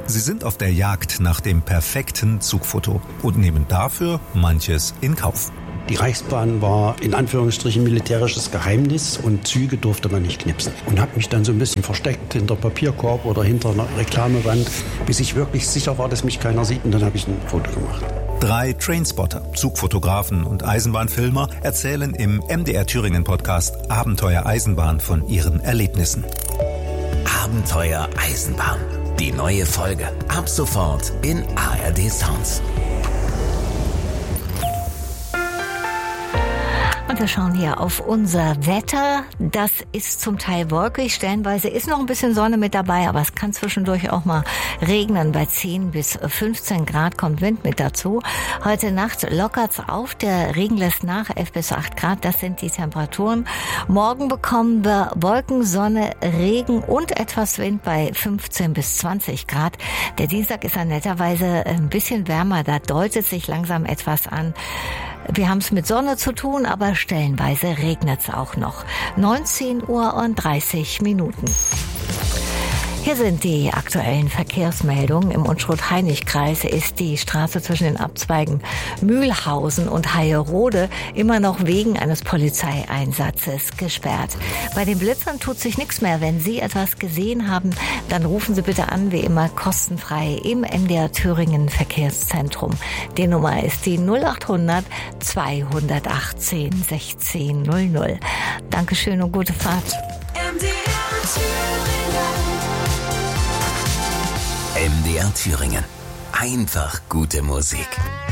Sie sind auf der Jagd nach dem perfekten Zugfoto und nehmen dafür manches in Kauf. Die Reichsbahn war in Anführungsstrichen militärisches Geheimnis und Züge durfte man nicht knipsen. Und habe mich dann so ein bisschen versteckt hinter Papierkorb oder hinter einer Reklamewand, bis ich wirklich sicher war, dass mich keiner sieht, und dann habe ich ein Foto gemacht. 3 Trainspotter, Zugfotografen und Eisenbahnfilmer erzählen im MDR Thüringen Podcast Abenteuer Eisenbahn von ihren Erlebnissen. Abenteuer Eisenbahn. Die neue Folge ab sofort in ARD Sounds. Und wir schauen hier auf unser Wetter. Das ist zum Teil wolkig, stellenweise ist noch ein bisschen Sonne mit dabei, aber es kann zwischendurch auch mal regnen. Bei 10 bis 15 Grad kommt Wind mit dazu. Heute Nacht lockert's auf, der Regen lässt nach, 11 bis 8 Grad, das sind die Temperaturen. Morgen bekommen wir Wolken, Sonne, Regen und etwas Wind bei 15 bis 20 Grad. Der Dienstag ist dann netterweise ein bisschen wärmer, da deutet sich langsam etwas an. Wir haben es mit Sonne zu tun, aber stellenweise regnet es auch noch. 19:30 Uhr. Hier sind die aktuellen Verkehrsmeldungen. Im Unstrut-Hainich-Kreis ist die Straße zwischen den Abzweigen Mühlhausen und Heierode immer noch wegen eines Polizeieinsatzes gesperrt. Bei den Blitzern tut sich nichts mehr. Wenn Sie etwas gesehen haben, dann rufen Sie bitte an, wie immer kostenfrei im MDR Thüringen Verkehrszentrum. Die Nummer ist die 0800 218 1600. Dankeschön und gute Fahrt. MDR Thüringen. Einfach gute Musik.